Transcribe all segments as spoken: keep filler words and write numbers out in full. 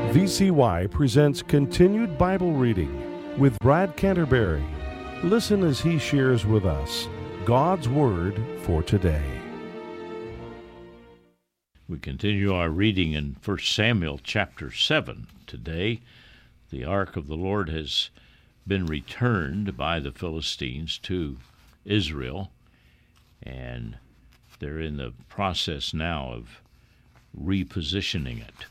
V C Y presents Continued Bible Reading with Brad Canterbury. Listen as he shares with us God's Word for today. We continue our reading in First Samuel chapter seven today. The ark of the Lord has been returned by the Philistines to Israel, and they're in the process now of repositioning it.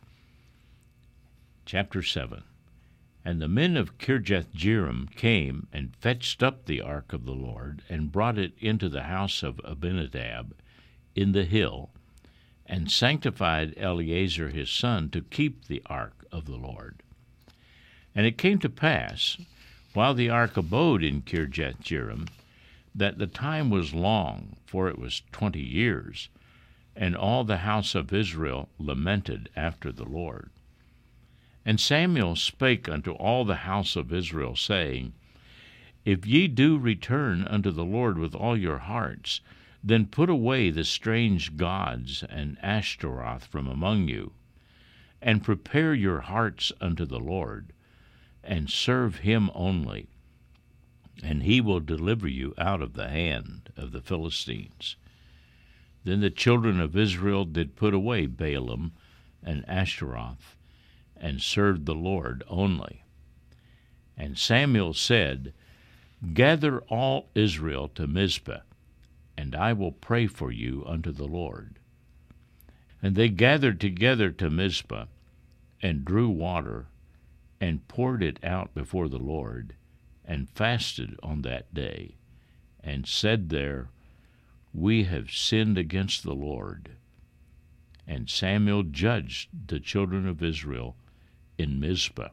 Chapter seven. And the men of Kirjath-jearim came and fetched up the ark of the Lord, and brought it into the house of Abinadab in the hill, and sanctified Eleazar his son to keep the ark of the Lord. And it came to pass, while the ark abode in Kirjath-jearim, that the time was long, for it was twenty years, and all the house of Israel lamented after the Lord. And Samuel spake unto all the house of Israel, saying, If ye do return unto the Lord with all your hearts, then put away the strange gods and Ashtaroth from among you, and prepare your hearts unto the Lord, and serve him only, and he will deliver you out of the hand of the Philistines. Then the children of Israel did put away Baalim and Ashtaroth, and served the Lord only. And Samuel said, Gather all Israel to Mizpah, and I will pray for you unto the Lord. And they gathered together to Mizpah, and drew water, and poured it out before the Lord, and fasted on that day, and said there, We have sinned against the Lord. And Samuel judged the children of Israel in Mizpah.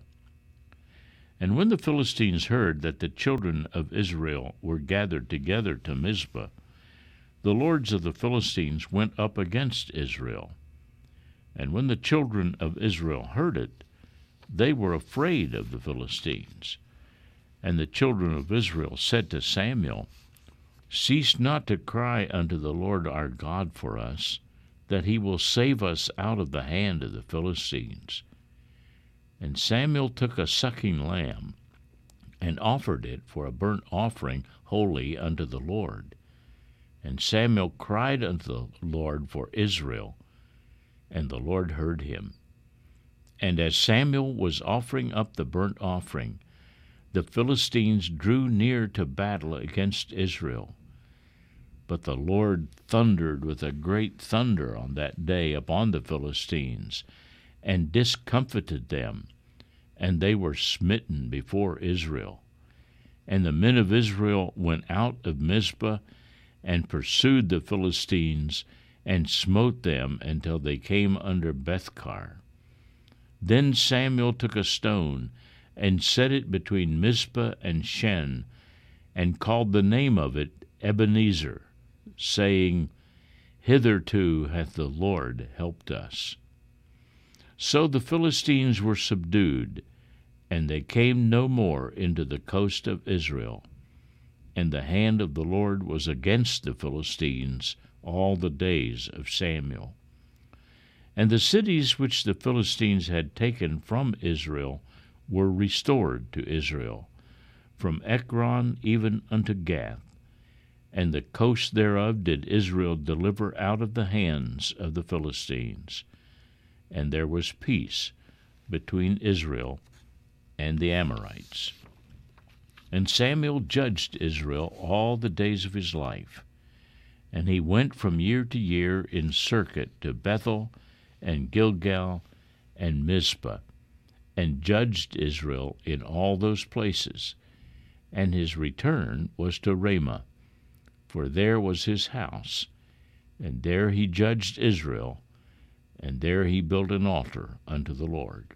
And when the Philistines heard that the children of Israel were gathered together to Mizpah, the lords of the Philistines went up against Israel. And when the children of Israel heard it, they were afraid of the Philistines. And the children of Israel said to Samuel, Cease not to cry unto the Lord our God for us, that he will save us out of the hand of the Philistines. And Samuel took a sucking lamb, and offered it for a burnt offering wholly unto the Lord. And Samuel cried unto the Lord for Israel, and the Lord heard him. And as Samuel was offering up the burnt offering, the Philistines drew near to battle against Israel. But the Lord thundered with a great thunder on that day upon the Philistines, and discomfited them, and they were smitten before Israel. And the men of Israel went out of Mizpah, and pursued the Philistines, and smote them until they came under Bethkar. Then Samuel took a stone, and set it between Mizpah and Shen, and called the name of it Ebenezer, saying, Hitherto hath the Lord helped us. So the Philistines were subdued, and they came no more into the coast of Israel. And the hand of the Lord was against the Philistines all the days of Samuel. And the cities which the Philistines had taken from Israel were restored to Israel, from Ekron even unto Gath. And the coast thereof did Israel deliver out of the hands of the Philistines. And there was peace between Israel and the Amorites. And Samuel judged Israel all the days of his life. And he went from year to year in circuit to Bethel and Gilgal and Mizpah, and judged Israel in all those places. And his return was to Ramah, for there was his house, and there he judged Israel, and there he built an altar unto the Lord.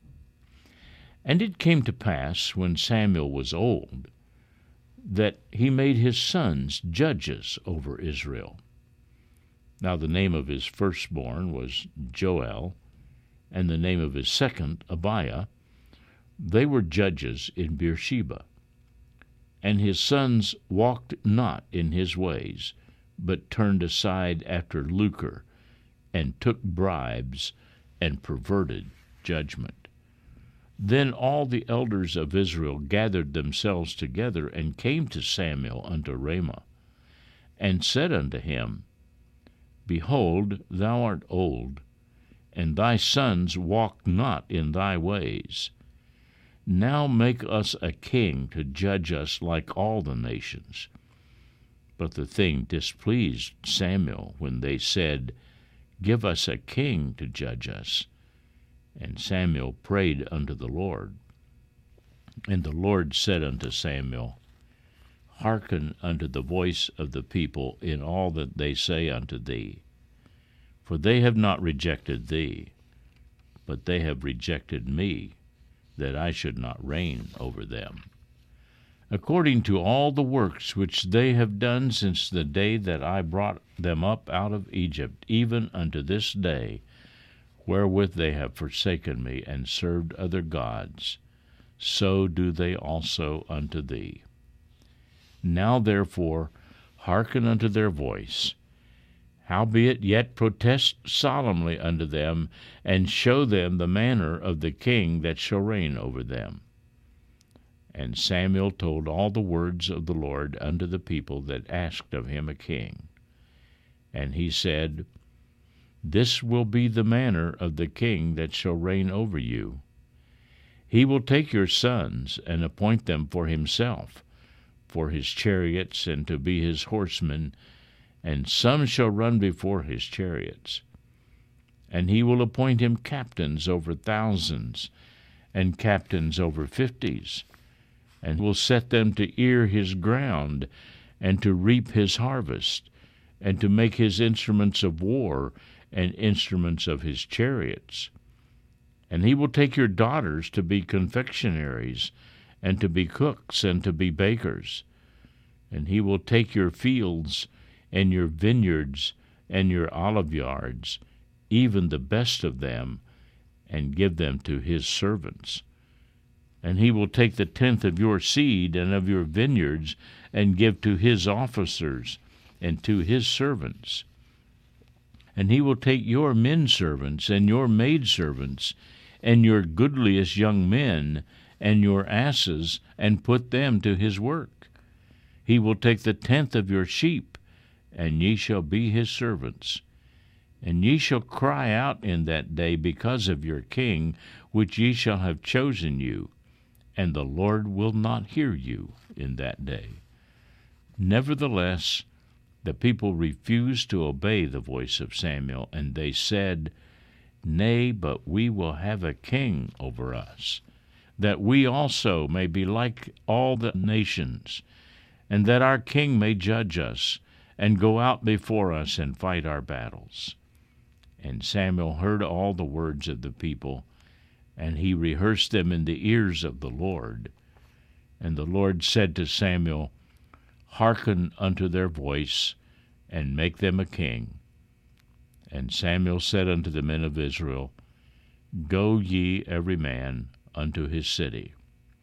And it came to pass, when Samuel was old, that he made his sons judges over Israel. Now the name of his firstborn was Joel, and the name of his second Abiah. They were judges in Beersheba. And his sons walked not in his ways, but turned aside after lucre, and took bribes, and perverted judgment. Then all the elders of Israel gathered themselves together, and came to Samuel unto Ramah, and said unto him, Behold, thou art old, and thy sons walk not in thy ways. Now make us a king to judge us like all the nations. But the thing displeased Samuel when they said, Give us a king to judge us. And Samuel prayed unto the Lord. And the Lord said unto Samuel, Hearken unto the voice of the people in all that they say unto thee. For they have not rejected thee, but they have rejected me, that I should not reign over them. According to all the works which they have done since the day that I brought them up out of Egypt, even unto this day, wherewith they have forsaken me and served other gods, so do they also unto thee. Now therefore hearken unto their voice. Howbeit yet protest solemnly unto them, and show them the manner of the king that shall reign over them. And Samuel told all the words of the Lord unto the people that asked of him a king. And he said, This will be the manner of the king that shall reign over you. He will take your sons, and appoint them for himself, for his chariots, and to be his horsemen, and some shall run before his chariots. And he will appoint him captains over thousands, and captains over fifties, and will set them to ear his ground, and to reap his harvest, and to make his instruments of war, and instruments of his chariots. And he will take your daughters to be confectionaries, and to be cooks, and to be bakers. And he will take your fields, and your vineyards, and your olive yards, even the best of them, and give them to his servants. And he will take the tenth of your seed and of your vineyards, and give to his officers, and to his servants. And he will take your men servants, and your maid servants, and your goodliest young men, and your asses, and put them to his work. He will take the tenth of your sheep, and ye shall be his servants. And ye shall cry out in that day because of your king, which ye shall have chosen you, and the Lord will not hear you in that day. Nevertheless, the people refused to obey the voice of Samuel, and they said, Nay, but we will have a king over us, that we also may be like all the nations, and that our king may judge us, and go out before us and fight our battles. And Samuel heard all the words of the people, and he rehearsed them in the ears of the Lord. And the Lord said to Samuel, Hearken unto their voice, and make them a king. And Samuel said unto the men of Israel, Go ye every man unto his city.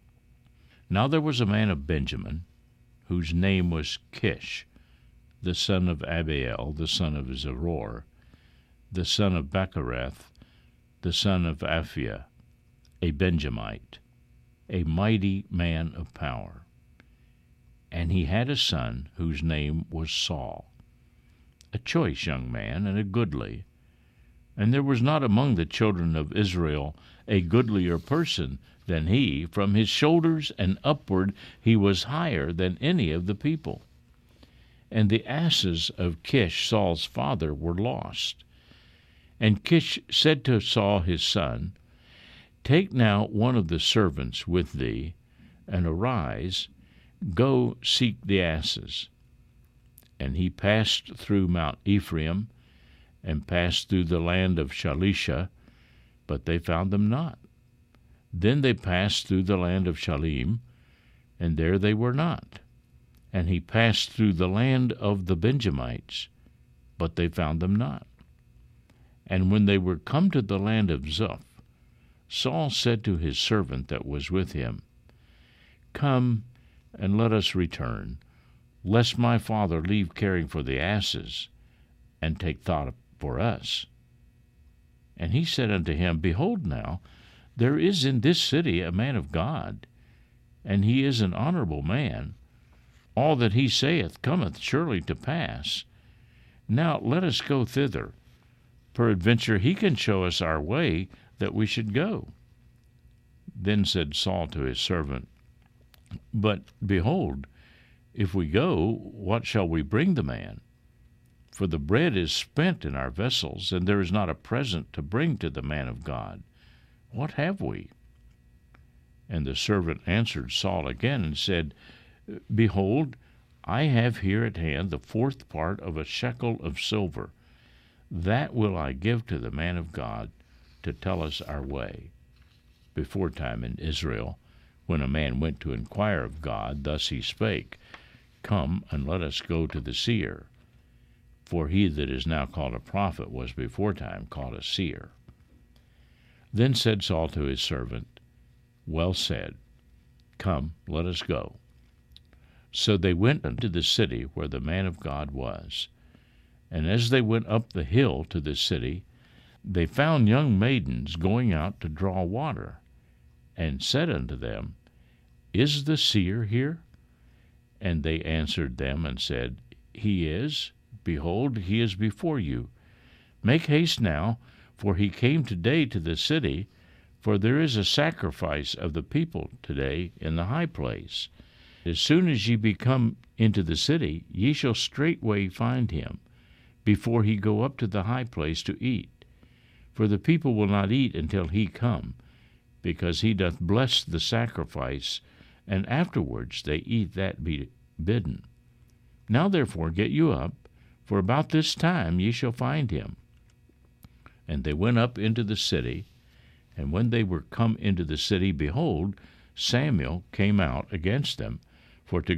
Now there was a man of Benjamin, whose name was Kish, the son of Abiel, the son of Zeror, the son of Bechereth, the son of Aphiah, a Benjamite, a mighty man of power. And he had a son whose name was Saul, a choice young man and a goodly. And there was not among the children of Israel a goodlier person than he. From his shoulders and upward he was higher than any of the people. And the asses of Kish, Saul's father, were lost. And Kish said to Saul his son, Take now one of the servants with thee, and arise, go seek the asses. And he passed through Mount Ephraim, and passed through the land of Shalisha, but they found them not. Then they passed through the land of Shalim, and there they were not. And he passed through the land of the Benjamites, but they found them not. And when they were come to the land of Zuph, Saul said to his servant that was with him, Come, and let us return, lest my father leave caring for the asses, and take thought for us. And he said unto him, Behold now, There is in this city a man of God, and he is an honorable man. All that he saith cometh surely to pass. Now let us go thither. Peradventure he can show us our way that we should go. Then said Saul to his servant, But, behold, if we go, what shall we bring the man? For the bread is spent in our vessels, and there is not a present to bring to the man of God. What have we? And the servant answered Saul again and said, Behold, I have here at hand the fourth part of a shekel of silver. That will I give to the man of God to tell us our way. Beforetime in Israel, when a man went to inquire of God, thus he spake, Come, and let us go to the seer. For he that is now called a prophet was beforetime called a seer. Then said Saul to his servant, Well said. Come, let us go. So they went unto the city where the man of God was. And as they went up the hill to the city, they found young maidens going out to draw water, and said unto them, Is the seer here? And they answered them and said, He is. Behold, he is before you. Make haste now, for he came today to the city, for there is a sacrifice of the people today in the high place. As soon as ye be come into the city, ye shall straightway find him, before he go up to the high place to eat. For the people will not eat until he come, because he doth bless the sacrifice, and afterwards they eat that be bidden. Now therefore get you up, for about this time ye shall find him. And they went up into the city, and when they were come into the city, behold, Samuel came out against them, for to